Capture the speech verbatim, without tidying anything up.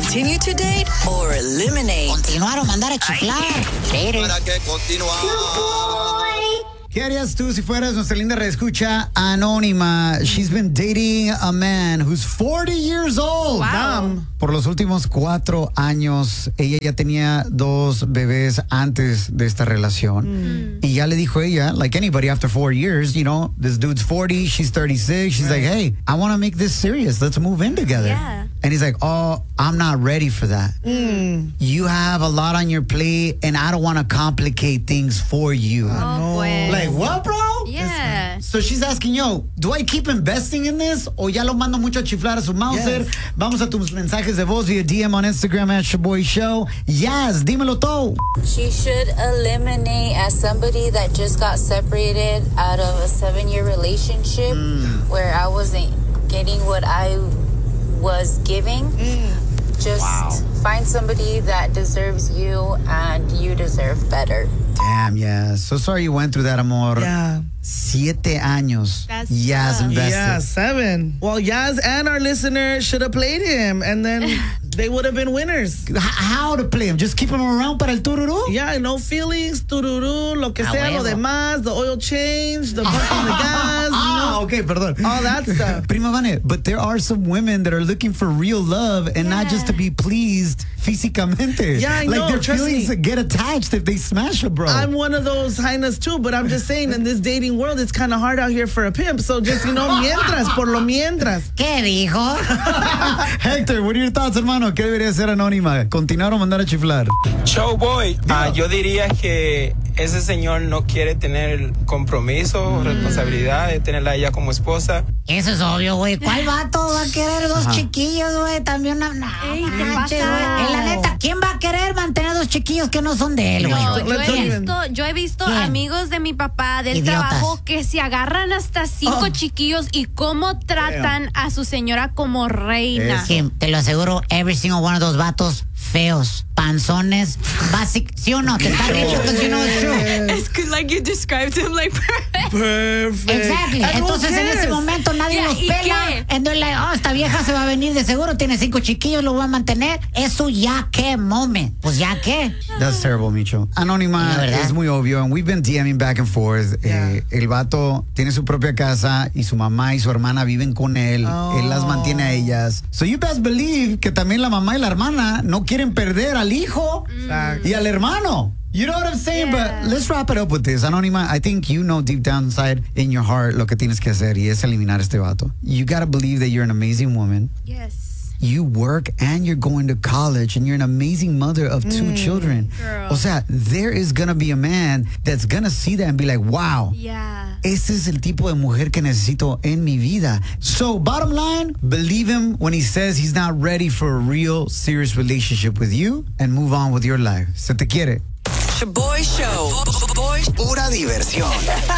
Continue to date or eliminate? Continuar o mandar a chiflar. ¿Para qué continuar? ¿Qué harías tú si fueras nuestra linda reescucha anónima? She's been dating a man who's forty years old. Wow. Por los últimos cuatro años, ella ya tenía dos bebés antes de esta relación. Mm. Y ya le dijo ella, like anybody after four years, you know, this dude's forty, she's thirty-six. She's right. like, hey, I want to make this serious. Let's move in together. Yeah. And he's like, oh, I'm not ready for that. Mm. You have a lot on your plate, and I don't want to complicate things for you. Oh, pues. Like, what, bro? Yeah. So she's asking, yo, do I keep investing in this? O ya lo mando mucho a chiflar a su Mauser? Yes. Vamos a tus mensajes de voz via D M on Instagram at Shaboy Show. Yes, dímelo todo. She should eliminate as somebody that just got separated out of a seven-year relationship mm. where I wasn't getting what I was giving. Mm. Just wow. find somebody that deserves you and you deserve better. Damn, yeah. So sorry you went through that, amor. Yeah. Siete años. That's Yaz tough. invested. Yeah, seven. Well, Yaz and our listener should have played him, and then they would have been winners. H- how to play him? Just keep him around para el tururú? Yeah, no feelings, tururú, lo que Ah, sea, huevo. lo demás, the oil change, the pumping the gas, you Ah, know, okay, perdón. all that stuff. Prima Vane, but there are some women that are looking for real love and not just to be pleased físicamente. Yeah, I like know, their trust feelings me. get attached if they smash a bro. I'm one of those hyenas too, but I'm just saying in this dating world, it's kind of hard out here for a pimp. So just, you know, mientras, por lo mientras. ¿Qué dijo? Hector, what are your thoughts, hermano? ¿Qué debería ser anónima? ¿Continuar o mandar a chiflar? Showboy, ah, yo diría que ese señor no quiere tener compromiso, mm. responsabilidad de tenerla a ella como esposa. Eso es obvio, güey. ¿Cuál vato va a querer dos Ajá. chiquillos, güey? También una... No, Ey, ¿te manches, pasa? güey. En la neta, ¿quién va a querer mantener dos chiquillos que no son de él, güey? No, Yo Let's he not visto, yo he visto ¿Quién? amigos de mi papá del Idiotas. trabajo que se agarran hasta cinco Oh. chiquillos y cómo tratan a su señora como reina. Sí, te lo aseguro, every single one of those vatos feos, panzones, basic, ¿sí o no? Te está dicho because you know it's true. It's good, like you described him like perfect. Perfect. Exactly. And who Entonces en ese cares? momento nadie Yeah, los ¿y pela. qué? Entonces, like, oh, esta vieja se va a venir de seguro, tiene cinco chiquillos, lo va a mantener. Eso ya qué, moment. Pues ya qué. That's terrible, Micho. Anónima La verdad. es muy obvio. And we've been DMing back and forth. Yeah. Eh, el vato tiene su propia casa y su mamá y su hermana viven con él. Oh. Él las mantiene a ellas. So you best believe que también la mamá y la hermana no quieren perder al hijo Exacto. y al hermano. You know what I'm saying? Yeah. But let's wrap it up with this. Anónima, I think you know deep down inside in your heart lo que tienes que hacer y es eliminar este vato. You gotta believe that you're an amazing woman. Yes. You work and you're going to college and you're an amazing mother of two Mm. children. Girl. O sea, there is going to be a man that's going to see that and be like, wow, Yeah. ese es el tipo de mujer que necesito en mi vida. So, bottom line, believe him when he says he's not ready for a real serious relationship with you and move on with your life. Se te quiere. Shaboy Show. Boy, Pura diversión.